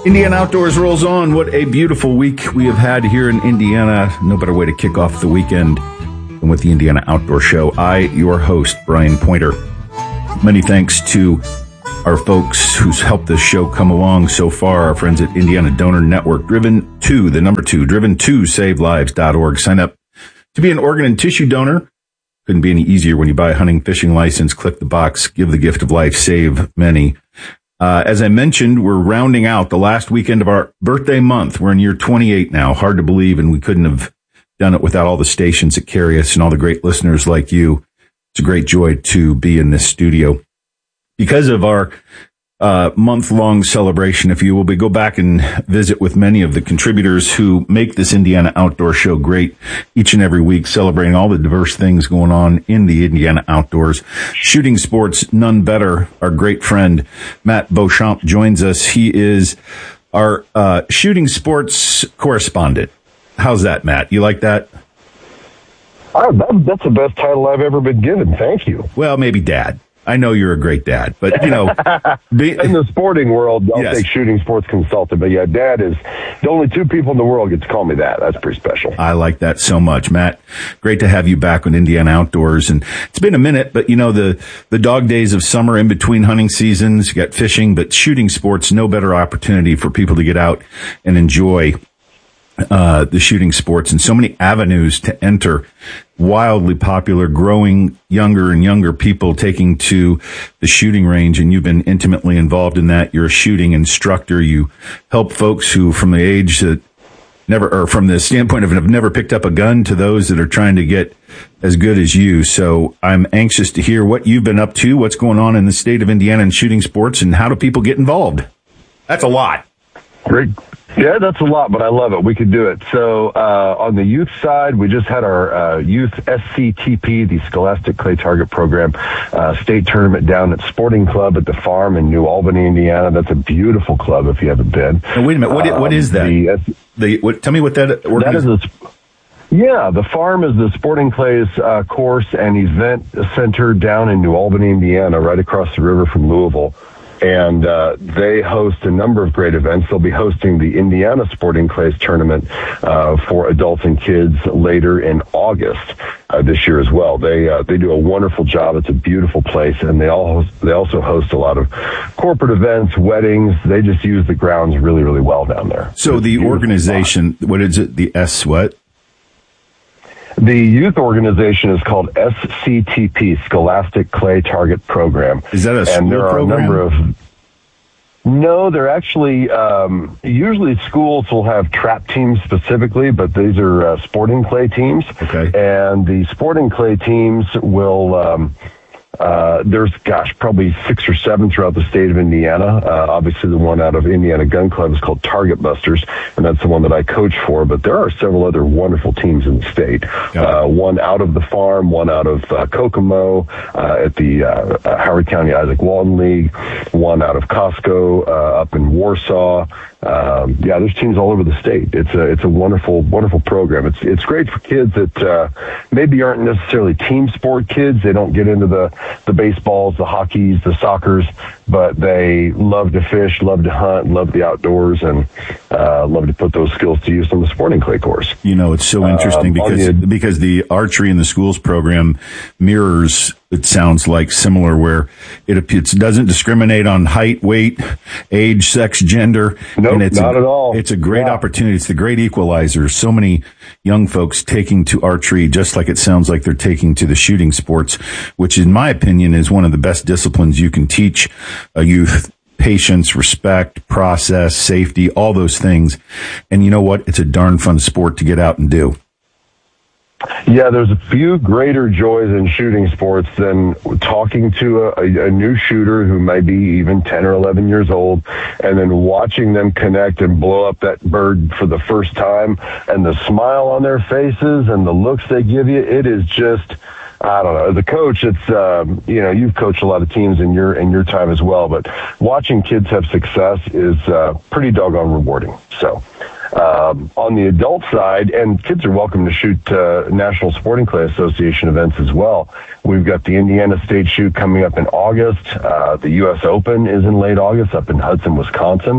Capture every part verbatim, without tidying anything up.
Indiana Outdoors rolls on. What a beautiful week we have had here in Indiana. No better way to kick off the weekend than with the Indiana Outdoor Show. I, your host, Brian Pointer. Many thanks to our folks who's helped this show come along so far. Our friends at Indiana Donor Network, Driven to, the number two, driven to save lives dot org. Sign up to be an organ and tissue donor. Couldn't be any easier when you buy a hunting, fishing license. Click the box, give the gift of life, save many. Uh, as I mentioned, we're rounding out the last weekend of our birthday month. We're in year twenty-eight now. Hard to believe, and we couldn't have done it without all the stations that carry us and all the great listeners like you. It's a great joy to be in this studio. Because of our uh month-long celebration, if you will, we go back and visit with many of the contributors who make this Indiana Outdoor Show great each and every week, celebrating all the diverse things going on in the Indiana outdoors. Shooting sports, none better. Our great friend Matt Beauchamp joins us. He is our uh shooting sports correspondent. How's that, Matt? You like that? Oh, that, that's the best title I've ever been given. Thank you. Well, maybe Dad. I know you're a great dad, but, you know. Be, in the sporting world, I'll yes. take shooting sports consultant. But, yeah, Dad is the only two people in the world get to call me that. That's pretty special. I like that so much, Matt. Great to have you back on Indiana Outdoors. And it's been a minute, but, you know, the, the dog days of summer in between hunting seasons, you got fishing, but shooting sports, no better opportunity for people to get out and enjoy uh the shooting sports, and so many avenues to enter. Wildly popular, growing younger and younger people taking to the shooting range, and you've been intimately involved in that. You're a shooting instructor. You help folks who, from the age that never, or from the standpoint of have never picked up a gun, to those that are trying to get as good as you. So I'm anxious to hear what you've been up to, what's going on in the state of Indiana in shooting sports, and how do people get involved? That's a lot. Great. Yeah, that's a lot, but I love it. We could do it. So uh, on the youth side, we just had our uh, youth S C T P, the Scholastic Clay Target Program, uh, state tournament down at Sporting Club at the Farm in New Albany, Indiana. That's a beautiful club if you haven't been. Now, wait a minute. What, um, what is that? The, the, what, tell me what that That is a, yeah, the Farm is the Sporting Clays uh, course and event center down in New Albany, Indiana, right across the river from Louisville. And uh, they host a number of great events. They'll be hosting the Indiana Sporting Clays Tournament uh, for adults and kids later in August uh, this year as well. They uh, they do a wonderful job. It's a beautiful place, and they all host, they also host a lot of corporate events, weddings. They just use the grounds really, really well down there. So the organization, what is it? The S what? The youth organization is called S C T P, Scholastic Clay Target Program. Is that a school and there are program? A number of, no, they're actually, um, usually schools will have trap teams specifically, but these are uh, sporting clay teams. Okay. And the sporting clay teams will, um, Uh, there's, gosh, probably six or seven throughout the state of Indiana. Uh, obviously, the one out of Indiana Gun Club is called Target Busters, and that's the one that I coach for. But there are several other wonderful teams in the state. Uh, one out of the Farm, one out of uh, Kokomo uh, at the uh, uh, Howard County Isaac Walton League, one out of Costco uh, up in Warsaw. Um, yeah, there's teams all over the state. It's a it's a wonderful wonderful program. It's it's great for kids that uh, maybe aren't necessarily team sport kids. They don't get into the the baseballs, the hockeys, the soccers, but they love to fish, love to hunt, love the outdoors, and uh, love to put those skills to use on the sporting clay course. You know, it's so interesting um, because the, because the archery in the schools program mirrors, it sounds like, similar, where it, it doesn't discriminate on height, weight, age, sex, gender. Nope, and it's not a, at all. It's a great yeah. opportunity. It's the great equalizer. So many young folks taking to archery, just like it sounds like they're taking to the shooting sports, which in my opinion is one of the best disciplines you can teach a youth. Patience, respect, process, safety, all those things. And you know what? It's a darn fun sport to get out and do. Yeah, there's a few greater joys in shooting sports than talking to a, a, a new shooter who may be even ten or eleven years old, and then watching them connect and blow up that bird for the first time, and the smile on their faces and the looks they give you. It is just, I don't know. As a coach, it's, um, you know, you've coached a lot of teams in your in your time as well, but watching kids have success is uh, pretty doggone rewarding. So um, on the adult side, and kids are welcome to shoot uh, National Sporting Clay Association events as well. We've got the Indiana State Shoot coming up in August. Uh, the U S Open is in late August up in Hudson, Wisconsin.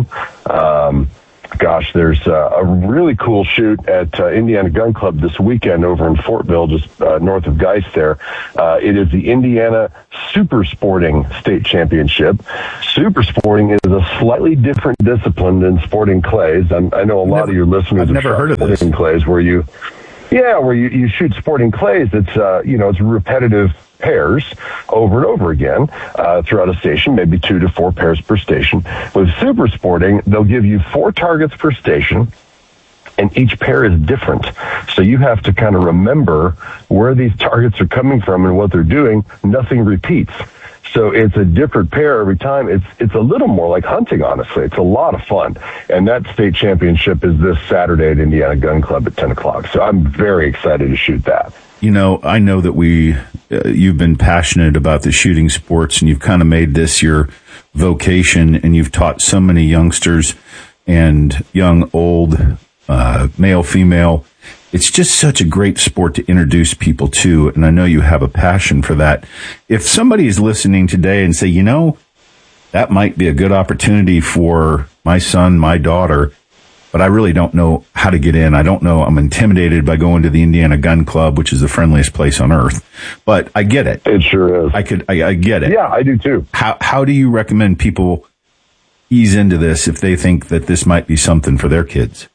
Um, Gosh, there's uh, a really cool shoot at uh, Indiana Gun Club this weekend over in Fortville, just uh, north of Geist there. Uh, it is the Indiana Super Sporting State Championship. Super Sporting is a slightly different discipline than sporting clays. I'm, I know a lot never, of your listeners I've have never heard of this. Sporting clays where you, yeah, where you, you shoot sporting clays. It's, uh, you know, it's repetitive pairs over and over again uh, throughout a station, maybe two to four pairs per station. With Super Sporting, they'll give you four targets per station, and each pair is different. So you have to kind of remember where these targets are coming from and what they're doing. Nothing repeats. So it's a different pair every time. It's it's a little more like hunting, honestly. It's a lot of fun. And that state championship is this Saturday at Indiana Gun Club at ten o'clock. So I'm very excited to shoot that. You know, I know that we, uh, you've been passionate about the shooting sports, and you've kind of made this your vocation, and you've taught so many youngsters and young, old, uh, male, female. It's just such a great sport to introduce people to, and I know you have a passion for that. If somebody is listening today and say, you know, that might be a good opportunity for my son, my daughter, but I really don't know how to get in. I don't know. I'm intimidated by going to the Indiana Gun Club, which is the friendliest place on earth. But I get it. It sure is. I could. I, I get it. Yeah, I do too. How How do you recommend people ease into this if they think that this might be something for their kids?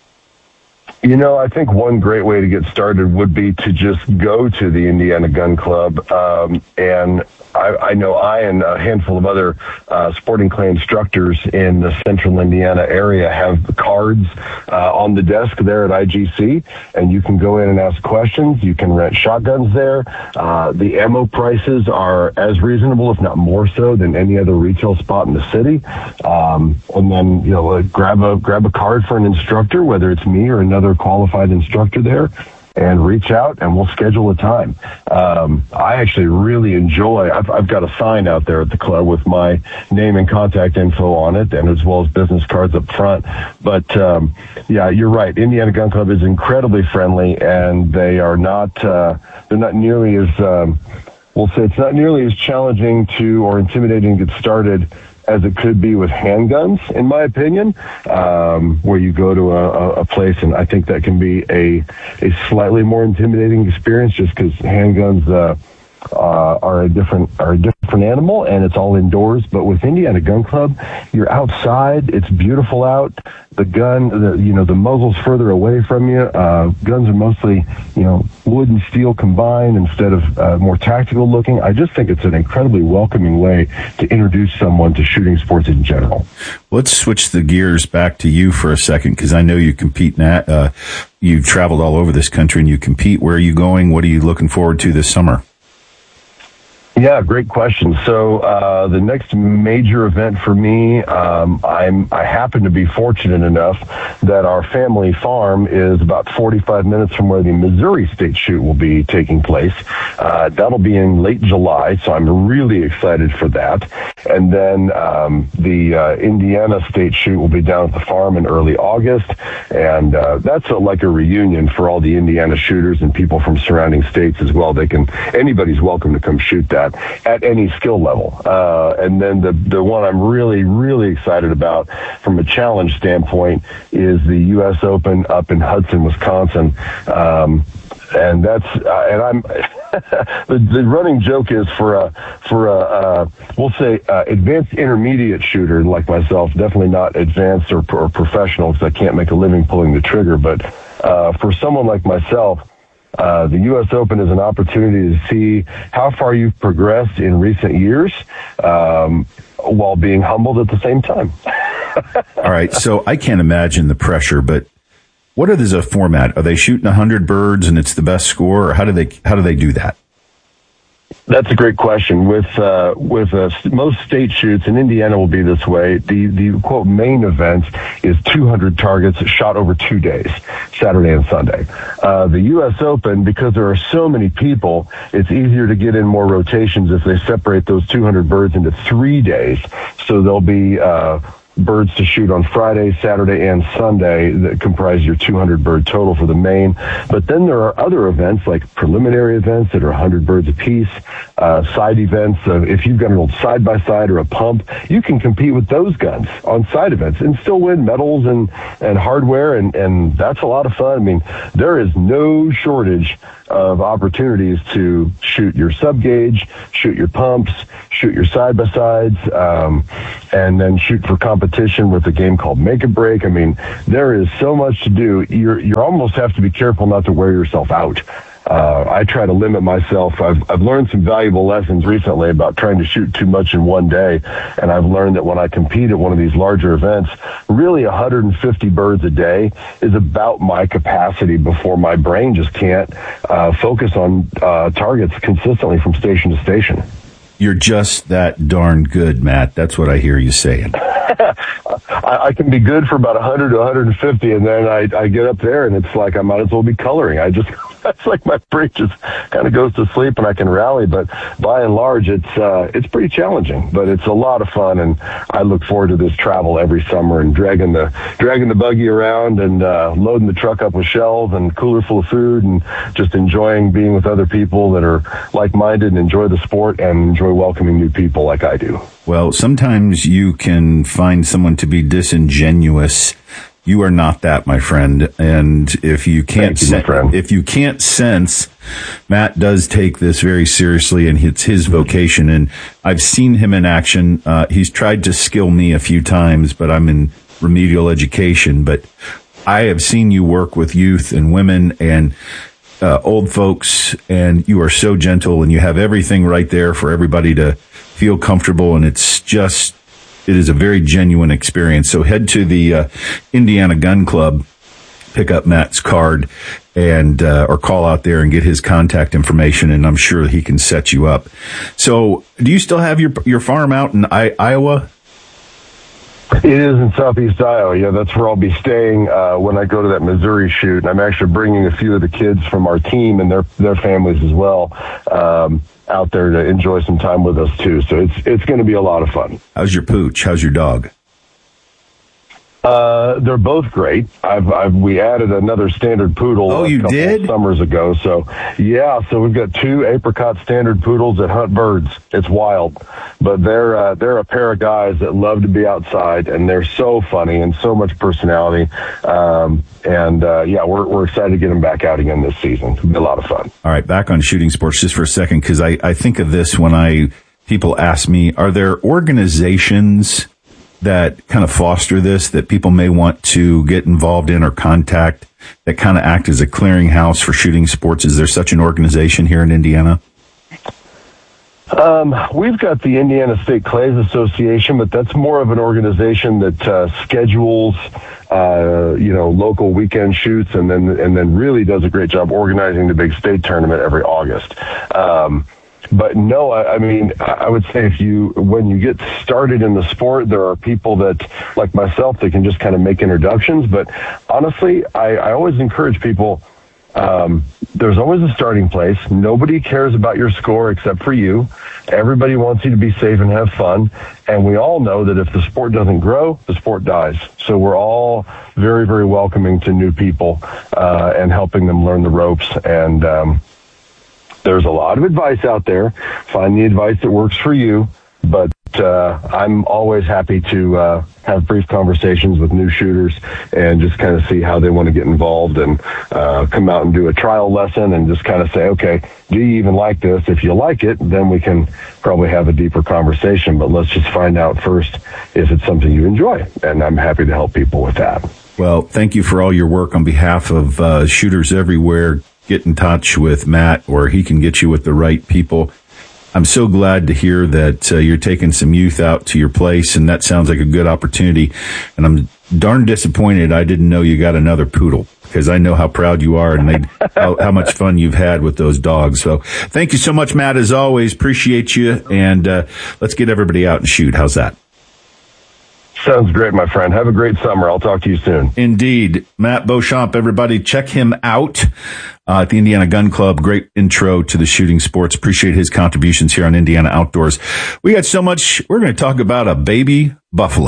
You know, I think one great way to get started would be to just go to the Indiana Gun Club. Um, and I, I know I and a handful of other uh, sporting clay instructors in the central Indiana area have cards uh, on the desk there at I G C, and you can go in and ask questions. You can rent shotguns there. Uh, the ammo prices are as reasonable, if not more so, than any other retail spot in the city. Um, and then, you know, uh, grab a grab a card for an instructor, whether it's me or another qualified instructor there, and reach out and we'll schedule a time. Um, I actually really enjoy, I've, I've got a sign out there at the club with my name and contact info on it, and as well as business cards up front. But um, yeah, you're right. Indiana Gun Club is incredibly friendly, and they are not, uh, they're not nearly as, um, we'll say it's not nearly as challenging to or intimidating to get started as it could be with handguns, in my opinion, um, where you go to a, a place, and I think that can be a a slightly more intimidating experience, just because handguns uh, uh, are a different are a different animal, and it's all indoors. But with Indiana Gun Club, you're outside. It's beautiful out. The gun, the, you know, the muzzle's further away from you. Uh, guns are mostly, you know, wood and steel combined instead of uh, more tactical looking. I just think it's an incredibly welcoming way to introduce someone to shooting sports in general. Let's switch the gears back to you for a second, because I know you compete. Nat, uh, you've traveled all over this country and you compete. Where are you going? What are you looking forward to this summer? Yeah, great question. So uh, the next major event for me, um, I'm I happen to be fortunate enough that our family farm is about forty-five minutes from where the Missouri State Shoot will be taking place. Uh, that'll be in late July, so I'm really excited for that. And then um, the uh, Indiana State Shoot will be down at the farm in early August, and uh, that's a, like a reunion for all the Indiana shooters and people from surrounding states as well. They can anybody's welcome to come shoot that at any skill level. Uh, and then the, the one I'm really, really excited about from a challenge standpoint is the U S Open up in Hudson, Wisconsin. Um, and that's, uh, and I'm, the, the running joke is for a, for a, uh, we'll say, uh, advanced intermediate shooter like myself, definitely not advanced or, or professional, because I can't make a living pulling the trigger. But, uh, for someone like myself, Uh, the U S Open is an opportunity to see how far you've progressed in recent years, um, while being humbled at the same time. All right, so I can't imagine the pressure, but what is the format? Are they shooting one hundred birds and it's the best score, or how do they how do they do that? That's a great question. With uh, with uh, most state shoots, and Indiana will be this way, the, the quote main event is two hundred targets shot over two days, Saturday and Sunday. Uh, the U S Open, because there are so many people, it's easier to get in more rotations if they separate those two hundred birds into three days. So there'll be uh, birds to shoot on Friday, Saturday, and Sunday that comprise your two hundred bird total for the main. But then there are other events like preliminary events that are one hundred birds apiece, uh, side events. Uh, if you've got an old side-by-side or a pump, you can compete with those guns on side events and still win medals and, and hardware, and, and that's a lot of fun. I mean, there is no shortage of opportunities to shoot your sub-gauge, shoot your pumps, shoot your side-by-sides, um, and then shoot for competition with a game called Make a Break. I mean, there is so much to do. You're, you almost have to be careful not to wear yourself out. Uh, I try to limit myself. I've, I've learned some valuable lessons recently about trying to shoot too much in one day. And I've learned that when I compete at one of these larger events, really one hundred fifty birds a day is about my capacity before my brain just can't uh, focus on uh, targets consistently from station to station. You're just that darn good, Matt. That's what I hear you saying. I, I can be good for about one hundred to one hundred fifty, and then I, I get up there, and it's like I might as well be coloring. I just, that's like my brain just kind of goes to sleep, and I can rally. But by and large, it's uh, it's pretty challenging, but it's a lot of fun, and I look forward to this travel every summer and dragging the dragging the buggy around and uh, loading the truck up with shells and cooler full of food, and just enjoying being with other people that are like-minded and enjoy the sport and enjoy welcoming new people like I do. Well, sometimes you can find someone to be disingenuous. You are not that, my friend. And if you can't, you, sen- if you can't sense, Matt does take this very seriously, and it's his vocation. And I've seen him in action. Uh, he's tried to skill me a few times, but I'm in remedial education. But I have seen you work with youth and women and uh, old folks, and you are so gentle, and you have everything right there for everybody to feel comfortable, and it's just, it is a very genuine experience. So head to the uh, Indiana Gun Club, pick up Matt's card, and uh, or call out there and get his contact information, and I'm sure he can set you up. So do you still have your your farm out in I- Iowa? It is in southeast Iowa. Yeah, that's where I'll be staying uh, when I go to that Missouri shoot. And I'm actually bringing a few of the kids from our team and their their families as well um, out there to enjoy some time with us too. So it's it's going to be a lot of fun. How's your pooch? How's your dog? Uh, they're both great. I've, I've, we added another standard poodle. Oh, a you couple did? Summers ago. So yeah, so we've got two apricot standard poodles that hunt birds. It's wild, but they're, uh, they're a pair of guys that love to be outside, and they're so funny and so much personality. Um, and, uh, yeah, we're, we're excited to get them back out again this season. It'll be a lot of fun. All right. Back on shooting sports just for a second. Cause I, I think of this when I, people ask me, are there organizations that kind of foster this, that people may want to get involved in or contact, that kind of act as a clearinghouse for shooting sports? Is there such an organization here in Indiana? Um, we've got the Indiana State Clays Association, but that's more of an organization that uh, schedules, uh, you know, local weekend shoots, and then and then really does a great job organizing the big state tournament every August. Um, But no, I, I mean, I would say if you, when you get started in the sport, there are people that, like myself, that can just kind of make introductions. But honestly, I, I always encourage people, um, there's always a starting place. Nobody cares about your score except for you. Everybody wants you to be safe and have fun. And we all know that if the sport doesn't grow, the sport dies. So we're all very, very welcoming to new people, uh, and helping them learn the ropes. And, um, there's a lot of advice out there. Find the advice that works for you. But uh, I'm always happy to uh, have brief conversations with new shooters and just kind of see how they want to get involved, and uh, come out and do a trial lesson and just kind of say, okay, do you even like this? If you like it, then we can probably have a deeper conversation. But let's just find out first if it's something you enjoy. And I'm happy to help people with that. Well, thank you for all your work on behalf of uh, shooters everywhere. Get in touch with Matt, or he can get you with the right people. I'm so glad to hear that uh, you're taking some youth out to your place, and that sounds like a good opportunity. And I'm darn disappointed I didn't know you got another poodle, because I know how proud you are, and they, how, how much fun you've had with those dogs. So thank you so much, Matt, as always. Appreciate you, and uh, let's get everybody out and shoot. How's that? Sounds great, my friend. Have a great summer. I'll talk to you soon. Indeed. Matt Beauchamp, everybody, check him out uh, at the Indiana Gun Club. Great intro to the shooting sports. Appreciate his contributions here on Indiana Outdoors. We got so much. We're going to talk about a baby buffalo.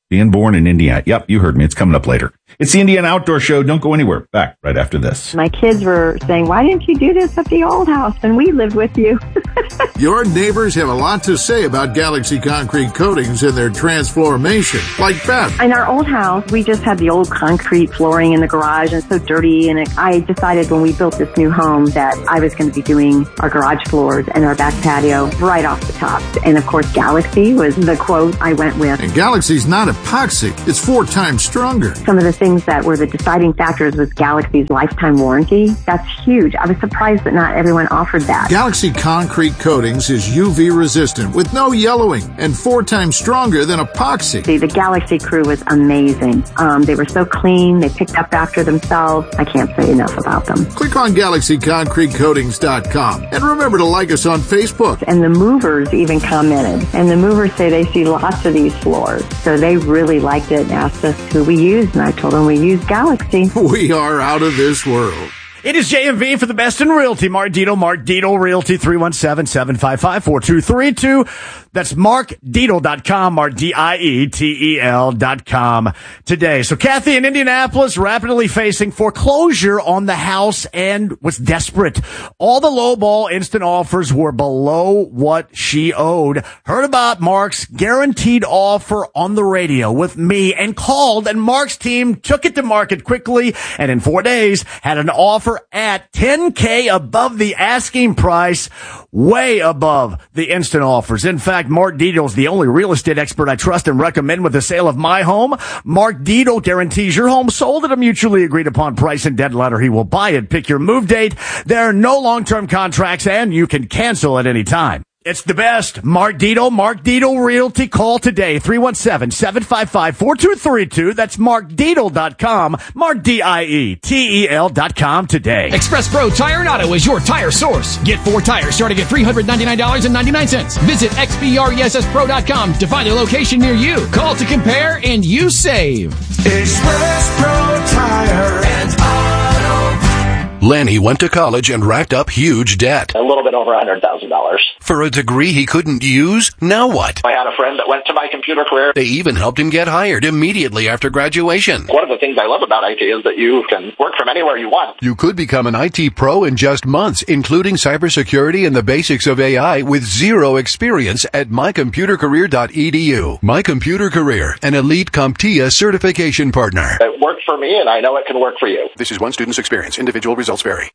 Being born in Indiana. Yep, you heard me. It's coming up later. It's the Indiana Outdoor Show. Don't go anywhere. Back right after this. My kids were saying, why didn't you do this at the old house when we lived with you? Your neighbors have a lot to say about Galaxy Concrete Coatings and their transformation, like Beth. In our old house, we just had the old concrete flooring in the garage and so dirty. And it, I decided when we built this new home that I was going to be doing our garage floors and our back patio right off the top. And of course, Galaxy was the quote I went with. And Galaxy's not epoxy. It's four times stronger. Some of the things that were the deciding factors was Galaxy's lifetime warranty. That's huge. I was surprised that not everyone offered that. Galaxy Concrete Coatings is U V resistant with no yellowing and four times stronger than epoxy. See, the Galaxy crew was amazing. Um, they were so clean. They picked up after themselves. I can't say enough about them. Click on Galaxy Concrete Coatings dot com and remember to like us on Facebook. And the movers even commented. And the movers say they see lots of these floors. So they really liked it and asked us who we used. And I told them we use Galaxy. We are out of this world. It is J M V for the best in realty. Mark Dietel, Mark Dietel Realty, three one seven, seven five five, four two three two. That's mark dietel dot com, Mark D I E T E L dot com today. So Kathy in Indianapolis rapidly facing foreclosure on the house and was desperate. All the lowball instant offers were below what she owed. Heard about Mark's guaranteed offer on the radio with me and called, and Mark's team took it to market quickly and in four days had an offer at ten K above the asking price, way above the instant offers. In fact, Mark Dietel is the only real estate expert I trust and recommend with the sale of my home. Mark Dietel guarantees your home sold at a mutually agreed upon price and deadline, or he will buy it. Pick your move date. There are no long-term contracts, and you can cancel at any time. It's the best. Mark Dietel, Mark Dietel Realty. Call today, three one seven, seven five five, four two three two. That's mark dietel dot com, Mark D I E T E L dot com today. Express Pro Tire and Auto is your tire source. Get four tires starting at three hundred ninety-nine dollars and ninety-nine cents. Visit x p r e s s pro dot com to find a location near you. Call to compare and you save. Express Pro Tire and Auto. Lanny went to college and racked up huge debt. A little bit over one hundred thousand dollars. For a degree he couldn't use? Now what? I had a friend that went to My Computer Career. They even helped him get hired immediately after graduation. One of the things I love about I T is that you can work from anywhere you want. You could become an I T pro in just months, including cybersecurity and the basics of A I with zero experience at my computer career dot e d u. My Computer Career, an elite CompTIA certification partner. It worked for me, and I know it can work for you. This is one student's experience. Individual results vary.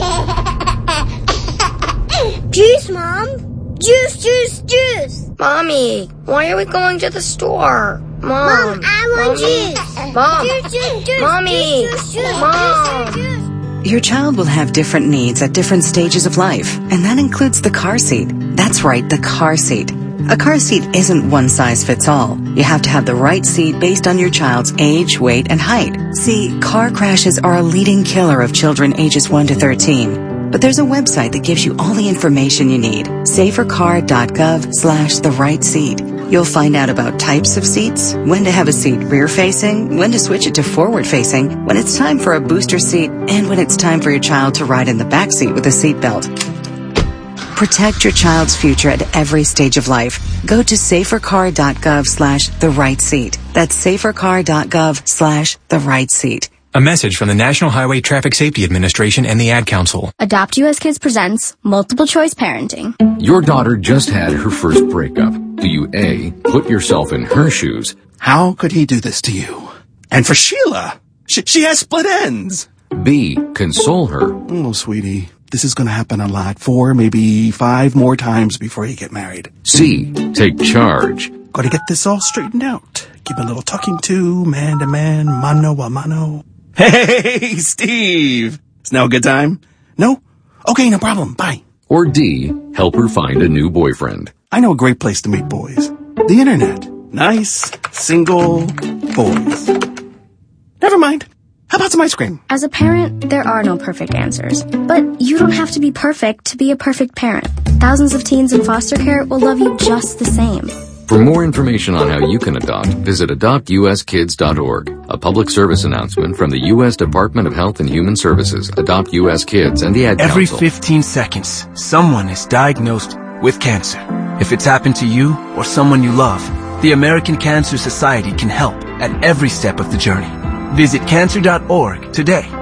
Juice, Mom! Juice, juice, juice! Mommy, why are we going to the store? Mom, Mom I want Mommy. Juice! Mom! Juice, juice, juice! Mommy! Juice, juice, Mom! Juice, juice. Your child will have different needs at different stages of life, and that includes the car seat. That's right, the car seat. A car seat isn't one size fits all. You have to have the right seat based on your child's age, weight, and height. See, car crashes are a leading killer of children ages one to thirteen. But there's a website that gives you all the information you need. safercar dot gov slash the right seat. You'll find out about types of seats, when to have a seat rear-facing, when to switch it to forward-facing, when it's time for a booster seat, and when it's time for your child to ride in the back seat with a seatbelt. Protect your child's future at every stage of life. Go to safercar dot gov slash the right seat. That's safercar dot gov slash the right seat. A message from the National Highway Traffic Safety Administration and the Ad Council. Adopt U S Kids presents Multiple Choice Parenting. Your daughter just had her first breakup. Do you A, put yourself in her shoes? How could he do this to you? And for Sheila, she, she has split ends. B, console her. Oh, sweetie, this is going to happen a lot. Four, maybe five more times before you get married. C, take charge. Got to get this all straightened out. Give a little talking to, man to man, mano a mano. Hey, Steve! Is now a good time? No? Okay, no problem. Bye. Or D, help her find a new boyfriend. I know a great place to meet boys. The internet. Nice, single boys. Never mind. How about some ice cream? As a parent, there are no perfect answers. But you don't have to be perfect to be a perfect parent. Thousands of teens in foster care will love you just the same. For more information on how you can adopt, visit adopt u s kids dot org. A public service announcement from the U S Department of Health and Human Services, Adopt U S Kids, and the Ad Every Council. Every fifteen seconds, someone is diagnosed with cancer. If it's happened to you or someone you love, The American Cancer Society can help at every step of the journey. Visit cancer dot org today